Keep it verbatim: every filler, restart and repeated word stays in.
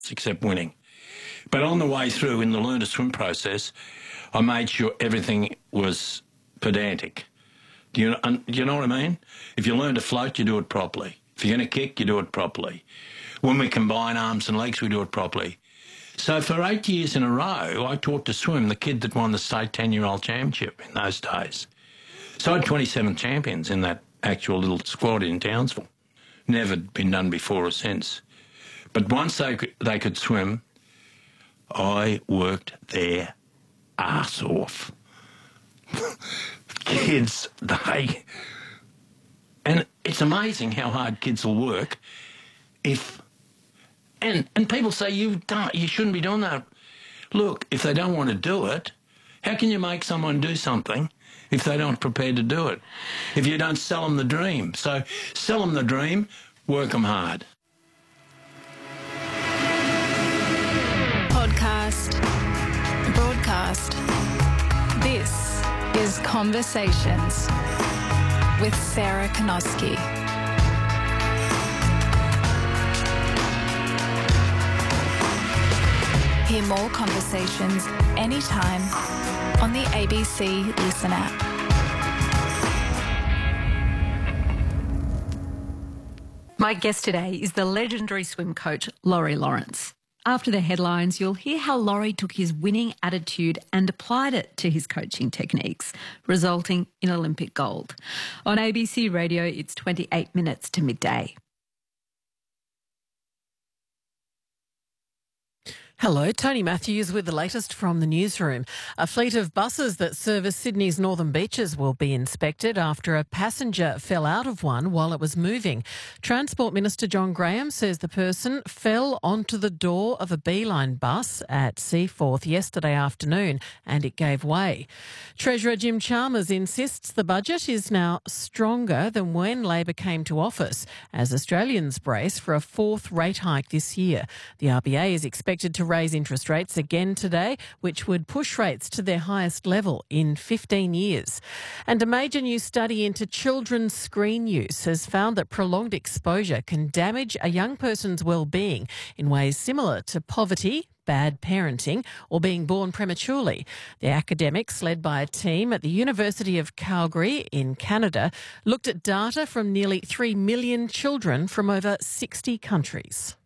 except winning. But on the way through in the learn to swim process, I made sure everything was pedantic. Do you, do you know what I mean? If you learn to float, you do it properly. If you're going to kick, you do it properly. When we combine arms and legs, we do it properly. So for eight years in a row, I taught to swim the kid that won the state ten-year-old championship in those days. So I had twenty-seven champions in that actual little squad in Townsville. Never been done before or since. But once they could, they could swim, I worked their arse off. Kids, they... And it's amazing how hard kids will work if... And and people say, you don't, you shouldn't be doing that. Look, if they don't want to do it, how can you make someone do something if they don't prepare to do it? If you don't sell them the dream. So sell them the dream, work them hard. Podcast. Broadcast. This is Conversations with Sarah Konoski. Hear more conversations anytime on the A B C Listen app. My guest today is the legendary swim coach, Laurie Lawrence. After the headlines, you'll hear how Laurie took his winning attitude and applied it to his coaching techniques, resulting in Olympic gold. On A B C Radio, it's twenty-eight minutes to midday. Hello, Tony Matthews with the latest from the newsroom. A fleet of buses that service Sydney's northern beaches will be inspected after a passenger fell out of one while it was moving. Transport Minister John Graham says the person fell onto the door of a Beeline bus at Seaforth yesterday afternoon and it gave way. Treasurer Jim Chalmers insists the budget is now stronger than when Labor came to office as Australians brace for a fourth rate hike this year. The R B A is expected to raise interest rates again today, which would push rates to their highest level in fifteen years. And a major new study into children's screen use has found that prolonged exposure can damage a young person's well-being in ways similar to poverty, bad parenting, or being born prematurely. The academics, led by a team at the University of Calgary in Canada, looked at data from nearly three million children from over sixty countries.